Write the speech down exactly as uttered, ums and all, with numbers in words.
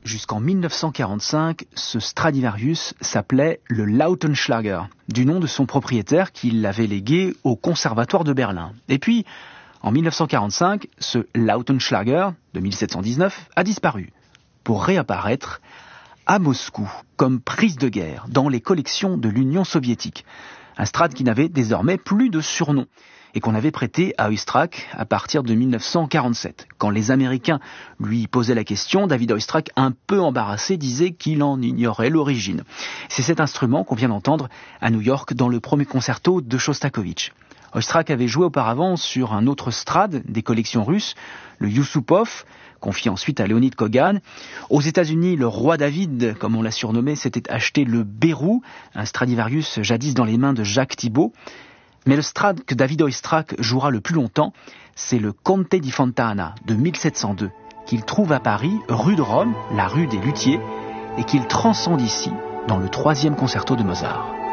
jusqu'en mille neuf cent quarante-cinq, ce Stradivarius s'appelait le Lautenschlager, du nom de son propriétaire qui l'avait légué au Conservatoire de Berlin. Et puis, en mille neuf cent quarante-cinq, ce Lautenschlager de mille sept cent dix-neuf a disparu, pour réapparaître à Moscou, comme prise de guerre, dans les collections de l'Union soviétique. Un Strad qui n'avait désormais plus de surnom, et qu'on avait prêté à Oistrakh à partir de mille neuf cent quarante-sept. Quand les Américains lui posaient la question, David Oistrakh, un peu embarrassé, disait qu'il en ignorait l'origine. C'est cet instrument qu'on vient d'entendre à New York dans le premier concerto de Shostakovich. Oistrakh avait joué auparavant sur un autre Strad des collections russes, le Yusupov, confié ensuite à Leonid Kogan. Aux États-Unis, le roi David, comme on l'a surnommé, s'était acheté le Bérou, un Stradivarius jadis dans les mains de Jacques Thibault. Mais le Strad que David Oistrakh jouera le plus longtemps, c'est le Conte di Fontana de mille sept cent deux, qu'il trouve à Paris, rue de Rome, la rue des Luthiers, et qu'il transcende ici dans le troisième concerto de Mozart.